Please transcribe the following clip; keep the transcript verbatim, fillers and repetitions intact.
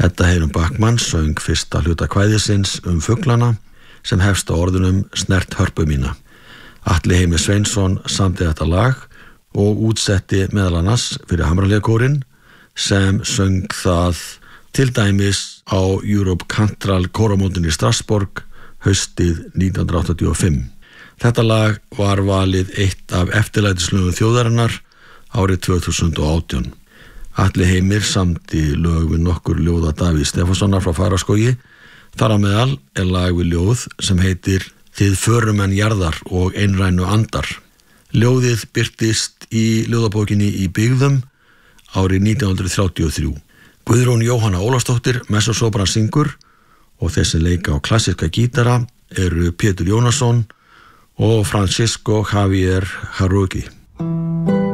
Edda Heiðrún Bachmann söng fyrsta hluta kvæðisins um fuglana sem hefst á orðunum snert hörpu mína. Atli Heimir Sveinsson samdi þetta lag og útsetti meðal annars fyrir Hamralegakórinn sem söng það til dæmis á Europe Cantral kóramótinu í Strasborg haustið nítján hundruð áttatíu og fimm. Þetta lag var valið eitt af eftirlætislögum þjóðarinnar árið tvö þúsund og átján. Atli Heimir samdi lög við nokkur ljóða Davíðs Stefánssonar frá Fagraskógi. Þar á meðal er lag við ljóð sem heitir Þið förumenn jarðar og einrænu andar. Ljóðið birtist í ljóðabókinni Í byggðum árið nítján hundruð þrjátíu og þrjú. Guðrún Jóhanna Ólafsdóttir messosopran syngur og þessi leika á klassíska gítara eru Pétur Jónasson og Francisco Javier Haruki.